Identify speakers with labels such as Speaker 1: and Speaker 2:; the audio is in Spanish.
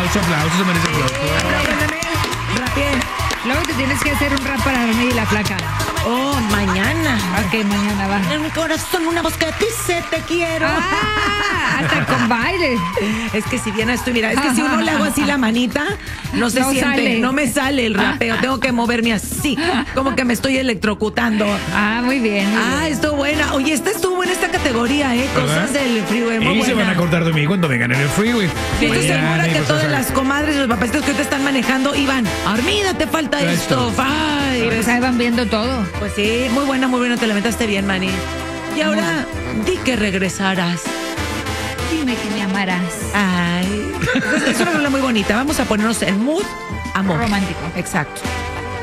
Speaker 1: Aplauso, se merece aplauso.
Speaker 2: Apláudeme, rapié.
Speaker 3: Luego te tienes que hacer un rap para dormir y la flaca.
Speaker 2: Oh, mañana.
Speaker 3: Ok, mañana va.
Speaker 2: En mi corazón una voz que dice te quiero.
Speaker 3: Hasta con baile.
Speaker 2: Es que si bien estoy, mira, es que si uno le hago así la manita, no se
Speaker 3: No
Speaker 2: siente,
Speaker 3: sale.
Speaker 2: no me sale el rapeo, tengo que moverme así, como que me estoy electrocutando.
Speaker 3: Muy bien. Muy bien.
Speaker 2: Estuvo buena. Oye, estuvo en esta categoría, cosas del freeway, muy
Speaker 1: Y se van
Speaker 2: buena.
Speaker 1: a acordar de mí cuando vengan en el freeway.
Speaker 2: Yo estoy
Speaker 1: Mañana
Speaker 2: segura
Speaker 1: y
Speaker 2: que
Speaker 1: cosas
Speaker 2: todas
Speaker 1: así.
Speaker 2: las comadres y los papacitos que ahorita están manejando iban, Armida, te falta esto. Ay,
Speaker 3: Pues ahí van viendo todo.
Speaker 2: pues sí, muy buena, te lamentaste bien, Manny. Y ahora, di que regresarás.
Speaker 3: Dime que me amarás.
Speaker 2: Ay, es una rola muy bonita. Vamos a ponernos en mood amor.
Speaker 3: Romántico.
Speaker 2: Exacto.